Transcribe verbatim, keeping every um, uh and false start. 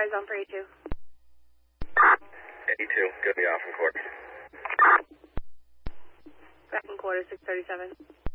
zone for A two. A two, get me off in quarter. Back in quarter, six thirty-seven.